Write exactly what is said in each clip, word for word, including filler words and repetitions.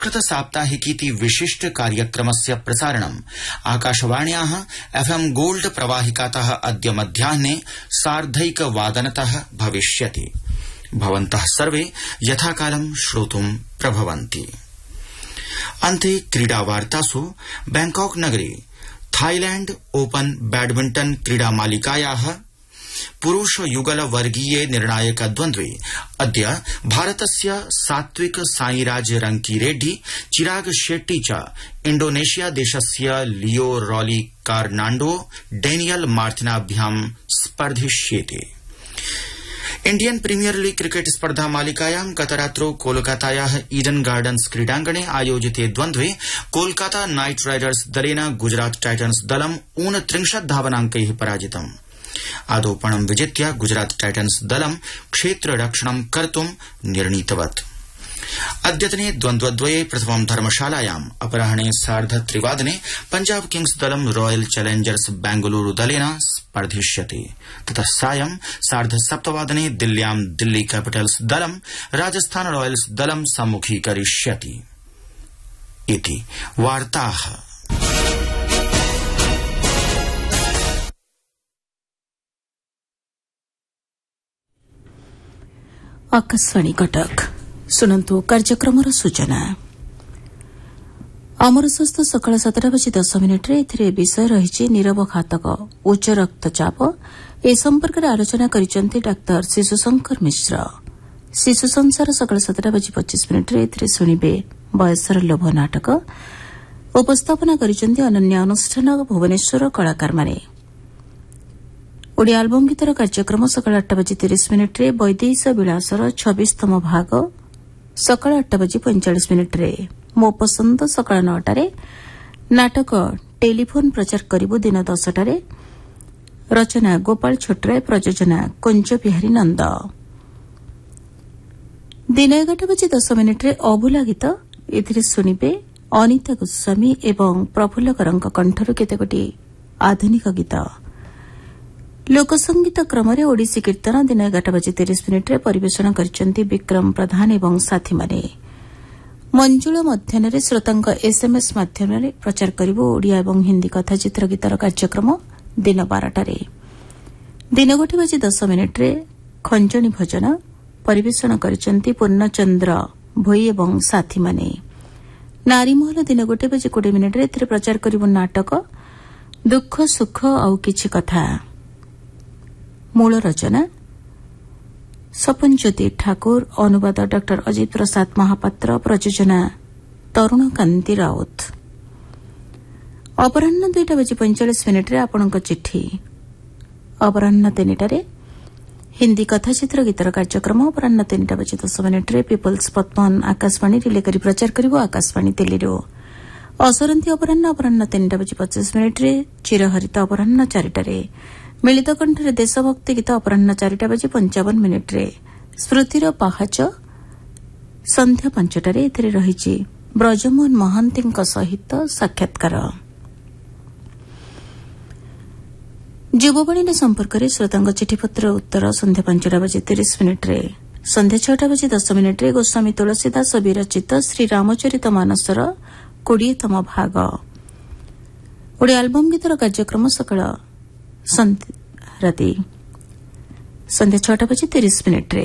संस्कृत साप्ताहिकीति विशिष्ट कार्यक्रमस्य प्रसारणम् आकाशवाण्याः FM gold प्रवाहिकातः अद्य मध्याह्ने सार्धैकवादनतः भविष्यति। भवन्तः सर्वे यथाकालं श्रोतुं प्रभवन्ति। अन्ते क्रीडावार्तासु बैंकॉक नगरे थाईलैंड ओपन बैडमिंटन क्रीडामालिकायाः पुरुष युगल वर्गीये निर्णायक द्वन्द्वे अद्य भारतस्य सात्विक साईराज रंकीरेड्डी चिराग शेट्टी च इंडोनेशिया देशस्य लियो really कार्नांडो Daniel मार्टिनाभ्यां स्पर्धिष्येते। Indian premiere league cricket स्पर्धा मालिकायां गतरात्रौ कोलकातायाः ईडन गार्डन्स क्रीडांगणे आयोजिते द्वन्द्वे कोलकाता नाइट राइडर्स दलेन गुजरात टाइटन्स दलम् ऊनत्रिंशत् धावनांकैः पराजितम्। आदोपणं विजित्य गुजरात टाइटन्स दलं क्षेत्ररक्षणं कर्तुं निर्णीतवत्। अद्यतने द्वन्द्वद्वये प्रथमं धर्मशालायाम् अपराह्ने सार्धत्रिवादने पंजाब किंग्स दलं रॉयल चैलेंजर्स बेंगलुरू दलेन स्पर्धिष्यति। ततः सायं सार्धसप्तवादने दिल्ल्यां दिल्ली कैपिटल्स दलं राजस्थान रॉयल्स दलं सम्मुखीकरिष्यति। इति वार्ताः। आकाशवाणी कटक शुणन्तु कार्यक्रमर सूचना। अमर स्वस्थ सकाळ सातटा बजी दस मिनिट्रे एथिरे विषय रहिछि नीरव घातक उच्च रक्तचाप। ए संपर्कରେ आलोचना କରିଛନ୍ତି ଡାକ୍ତର ଶିଶୁଶଙ୍କର ମିଶ୍ର। ଶିଶୁ ସଂସାର ସକାଳ ସାତଟା ବଜି ପଚିଶ ମିନିଟ୍ରେ ଏଥିରେ ଶୁଣିବେ ବୟସର ଲୋଭ ନାଟକ। ଉପସ୍ଥାପନା କରିଛନ୍ତି ଅନନ୍ୟ ଅନୁଷ୍ଠାନ ଭୁବନେଶ୍ୱର କଳାକାରମାନେ। ଓଡ଼ିଆ ଆଲବମ୍ ଗୀତର କାର୍ଯ୍ୟକ୍ରମ ସକାଳ ଆଠଟା ବଜି ତିରିଶ ମିନିଟ୍ରେ ବୈଦେହୀଶ ବିଳାସର ଛବିଶତମ ଭାଗ ସକାଳ ଆଠଟା ବଜି ପଇଁଚାଳିଶ ମିନିଟ୍ରେ ମୋ ପସନ୍ଦ ସକାଳ ନଅଟାରେ ନାଟକ ଟେଲିଫୋନ୍ ପ୍ରଚାର କରିବୁ ଦିନ ଦଶଟାରେ ରଚନା ଗୋପାଳ ଛୋଟରାୟ ପ୍ରଯୋଜନା କୁଞ୍ଜ ବିହାରୀ ନନ୍ଦ। ଦିନ ଏଗାରଟା ବଜି ଦଶ ମିନିଟ୍ରେ ଅଭୁଲା ଗୀତ ଏଥିରେ ଶୁଣିବେ ଅନିତା ଗୋସ୍ୱାମୀ ଏବଂ ପ୍ରଫୁଲ୍ଲ କରଙ୍କ କଣ୍ଠରୁ କେତେଗୋଟି ଆଧୁନିକ ଗୀତ। ଲୋକସଙ୍ଗୀତ କ୍ରମରେ ଓଡ଼ିଶୀ କୀର୍ତ୍ତନ ଦିନ ଏଗାରଟା ବଜି ତିରିଶ ମିନିଟ୍ରେ ପରିବେଷଣ କରିଛନ୍ତି ବିକ୍ରମ ପ୍ରଧାନ ଏବଂ ସାଥୀମାନେ। ମଞ୍ଜୁଳ ମଧ୍ୟାହ୍ନରେ ଶ୍ରୋତାଙ୍କ ଏସ୍ଏମ୍ଏସ୍ ମାଧ୍ୟମରେ ପ୍ରଚାର କରିବୁ ଓଡ଼ିଆ ଏବଂ ହିନ୍ଦୀ କଥାଚିତ୍ର ଗୀତର କାର୍ଯ୍ୟକ୍ରମ ଦିନ ବାରଟାରେ। ଦିନ ଗୋଟେ ବାଜି ଦଶ ମିନିଟ୍ରେ ଖଞ୍ଜଣୀ ଭଜନ ପରିବେଷଣ କରିଛନ୍ତି ପୂର୍ଣ୍ଣଚନ୍ଦ୍ର ଭୋଇ ଏବଂ ସାଥୀମାନେ। ନାରୀମହଲ ଦିନ ଗୋଟେ ବାଜି କୋଡ଼ିଏ ମିନିଟ୍ରେ ଏଥିରେ ପ୍ରଚାର କରିବୁ ନାଟକ ଦୁଃଖ ସୁଖ ଆଉ କିଛି କଥା। ମୂଳ ରଚନା ସପନଜ୍ୟୋତି ଠାକୁର, ଅନୁବାଦ ଡକ୍ଟର ଅଜିତ ପ୍ରସାଦ ମହାପାତ୍ର, ପ୍ରଯୋଜନା ତରୁଣ କାନ୍ତି ରାଉତ। ଅପରାହ୍ନ ଦୁଇଟା ବାଜି ପଇଁଚାଳିଶ ମିନିଟ୍ରେ ଆପଣଙ୍କ ଚିଠି। ଅପରାହ୍ନ ତିନିଟାରେ ହିନ୍ଦୀ କଥାଚିତ୍ର ଗୀତର କାର୍ଯ୍ୟକ୍ରମ। ଅପରାହ୍ନ ତିନିଟା ବାଜି ଦଶ ମିନିଟ୍ରେ ପିପୁଲ୍ସ ପଦ୍ମନ ଆକାଶବାଣୀ ରିଲେ କରି ପ୍ରଚାର କରିବ ଆକାଶବାଣୀ ଦିଲ୍ଲୀରୁ। ଅସରନ୍ତି ଅପରାହ୍ନ ଅପରାହ୍ନ ତିନିଟା ବାଜି ପଚିଶ ମିନିଟ୍ରେ ଚିରହରିତ ଅପରାହ୍ନ ଚାରିଟାରେ ମିଳିତ କଣ୍ଠରେ ଦେଶଭକ୍ତି ଗୀତ ଅପରାହ୍ନ ଚାରିଟା ବାଜି ପଞ୍ଚାବନ ମିନିଟ୍ରେ ସ୍ମୃତିର ପାହାଚ ସନ୍ଧ୍ୟା ପାଞ୍ଚଟାରେ ଏଥିରେ ରହିଛି ବ୍ରଜମୋହନ ମହାନ୍ତିଙ୍କ ସହିତ ସାକ୍ଷାତକାର। ଯୁବବାଣୀର ସମ୍ପର୍କରେ ଶ୍ରୋତାଙ୍କ ଚିଠିପତ୍ର ଉତ୍ତର ସନ୍ଧ୍ୟା ପାଞ୍ଚଟା ବାଜି ତିରିଶ ମିନିଟ୍ରେ। ସନ୍ଧ୍ୟା ଛଅଟା ବାଜି ଦଶ ମିନିଟ୍ରେ ଗୋସ୍ୱାମୀ ତୁଳସୀଦାସ ବିରଚିତ ଶ୍ରୀରାମଚରିତ ମାନସର କୋଡ଼ିଏତମ ଭାଗ। ଓଡ଼ିଆ ଆଲବମ୍ ଗୀତର କାର୍ଯ୍ୟକ୍ରମ ସକାଳ ରାତି ସନ୍ଧ୍ୟା ଛଅଟା ବାଜି ତିରିଶ ମିନିଟ୍ରେ।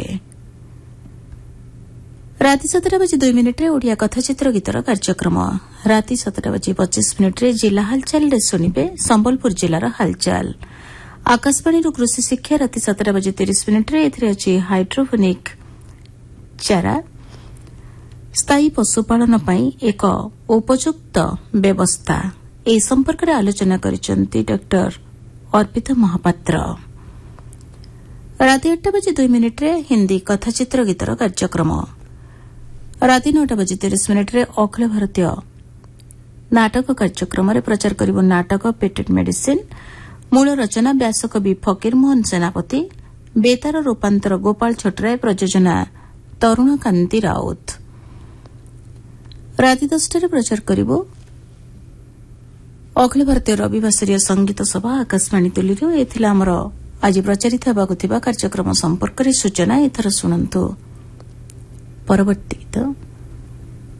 ରାତି ସାତଟା ବାଜି ଦୁଇ ମିନିଟ୍ରେ ଓଡ଼ିଆ କଥାଚିତ୍ର ଗୀତର କାର୍ଯ୍ୟକ୍ରମ। ରାତି ସାତଟା ବାଜି ପଚିଶ ମିନିଟ୍ରେ ଜିଲ୍ଲା ହାଲଚାଲରେ ଶୁଣିବେ ସମ୍ବଲପୁର ଜିଲ୍ଲାର ହାଲଚାଲ। ଆକାଶବାଣୀରୁ କୃଷି ଶିକ୍ଷା ରାତି ସାତଟା ବାଜି ତିରିଶ ମିନିଟ୍ରେ ଏଥିରେ ଅଛି ହାଇଡ୍ରୋପୋନିକ୍ ଚାରା ସ୍ଥାୟୀ ପଶୁପାଳନ ପାଇଁ ଏକ ଉପଯୁକ୍ତ ବ୍ୟବସ୍ଥା। ଏହି ସମ୍ପର୍କରେ ଆଲୋଚନା କରିଛନ୍ତି ଡକ୍ଟର ଅର୍ପିତା ମହାପାତ୍ର। ରାତି ଆଠଟା ବାଜି ଦୁଇ ମିନିଟ୍ରେ ହିନ୍ଦୀ କଥାଚିତ୍ର ଗୀତର କାର୍ଯ୍ୟକ୍ରମ। ରାତି ନଅଟା ବାଜି ତିରିଶ ମିନିଟ୍ରେ ଅଖିଳ ଭାରତୀୟ ନାଟକ କାର୍ଯ୍ୟକ୍ରମରେ ପ୍ରଚାର କରିବ ନାଟକ ପେଟେଣ୍ଟ ମେଡିସିନ୍। ମୂଳ ରଚନା ବ୍ୟାସକବି ଫକୀର ମୋହନ ସେନାପତି, ବେତାର ରୂପାନ୍ତର ଗୋପାଳ ଛୋଟରାୟ, ପ୍ରଯୋଜନା ତରୁଣ କାନ୍ତି ରାଉତ। ରାତି ଦଶଟାରେ ପ୍ରଚାର କରିବ ଅଖିଳ ଭାରତୀୟ ରବିବାସରୀୟ ସଙ୍ଗୀତ ସଭା ଆକାଶବାଣୀ ଦିଲ୍ଲୀରୁ। ଏ ଥିଲା ଆମର ଆଜି ପ୍ରଚାରିତ ହେବାକୁ ଥିବା କାର୍ଯ୍ୟକ୍ରମ ସମ୍ପର୍କରେ ସୂଚନା। ଏଥର ଶୁଣନ୍ତୁ ପରବର୍ତ୍ତୀ ଗୀତ।